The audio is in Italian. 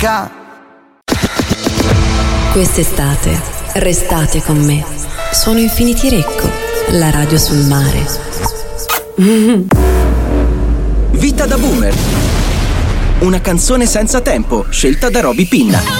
Quest'estate restate con me. Sono Infinity Recco, la radio sul mare. Vita da boomer. Una canzone senza tempo, scelta da Roby Pinna.